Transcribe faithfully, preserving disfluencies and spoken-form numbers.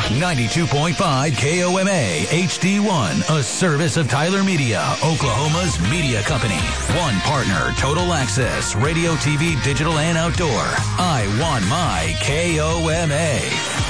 ninety-two point five K O M A H D one, a service of Tyler Media, Oklahoma's media company. One partner, Total Access, radio, T V, digital, and outdoor. I want my K O M A.